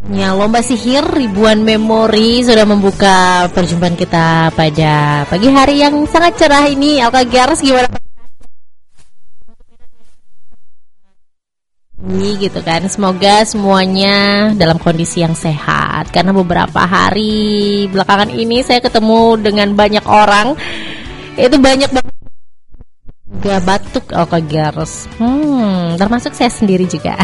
Ya, lomba sihir ribuan memori sudah membuka perjumpaan kita pada pagi hari yang sangat cerah ini. Alka Gers, gimana ini gitu kan? Semoga semuanya dalam kondisi yang sehat. Karena beberapa hari belakangan ini saya ketemu dengan banyak orang. Itu banyak banget juga batuk Alka Gers. Termasuk saya sendiri juga.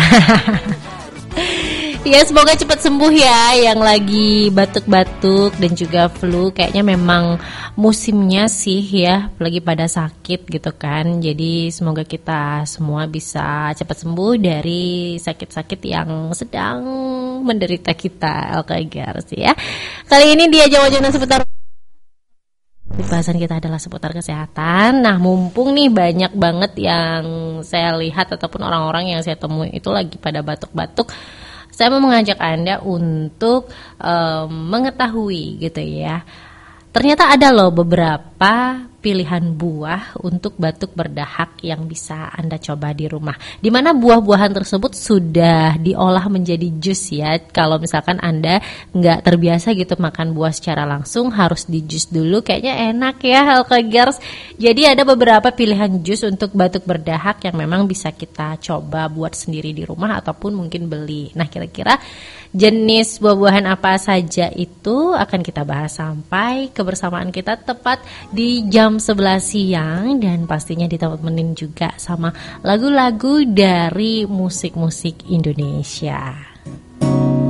Ya, semoga cepat sembuh ya yang lagi batuk-batuk dan juga flu. Kayaknya memang musimnya sih ya, lagi pada sakit gitu kan. Jadi semoga kita semua bisa cepat sembuh dari sakit-sakit yang sedang menderita kita, Alkagars ya. Kali ini dia jawabannya seputar bahasan kita adalah seputar kesehatan. Nah, mumpung nih banyak banget yang saya lihat ataupun orang-orang yang saya temui itu lagi pada batuk-batuk, saya mau mengajak Anda untuk mengetahui gitu ya. Ternyata ada loh beberapa pilihan buah untuk batuk berdahak yang bisa Anda coba di rumah. Di mana buah-buahan tersebut sudah diolah menjadi jus ya. Kalau misalkan Anda nggak terbiasa gitu makan buah secara langsung, harus di jus dulu. Kayaknya enak ya, Alkagers. Jadi ada beberapa pilihan jus untuk batuk berdahak yang memang bisa kita coba buat sendiri di rumah ataupun mungkin beli. Nah, kira-kira jenis buah-buahan apa saja itu akan kita bahas sampai kebersamaan kita tepat di jam 11 siang, dan pastinya ditemenin juga sama lagu-lagu dari musik-musik Indonesia.